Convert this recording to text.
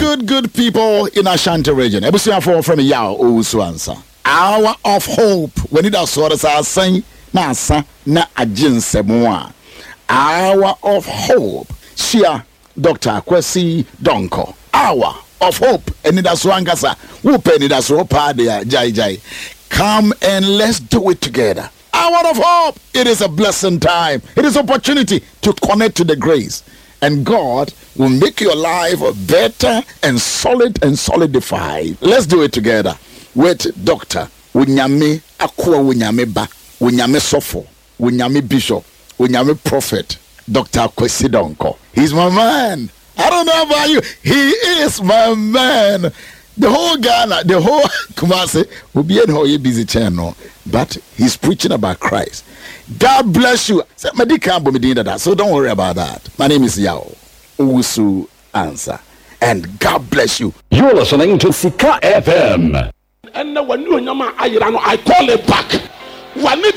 good people in Ashanti region. Ebusuafo from Yao Owusu-Ansah. Hour of hope. When it does what I say, na asa na ajinsemo. Hour of hope. Shia Dr. Kwesi Donko. Hour of hope. And that's wangasa. Whoop that's ropa there. Jai. Come and let's do it together. Hour of hope. It is a blessing time. It is opportunity to connect to the grace. And God will make your life better and solid and solidified. Let's do it together with Dr. Wunyame Akua Wunyame Ba, Wunyame Sofo, Wunyame Bishop, Wunyame Prophet, Dr. Kwesi Donko. He's my man. I don't know about you. He is my man. The whole Ghana, the whole Kumasi will be in a busy channel, but he's preaching about Christ. God bless you. So don't worry about that. My name is Yao Owusu-Ansah, and God bless you. You're listening to Sika FM. And when I call it back.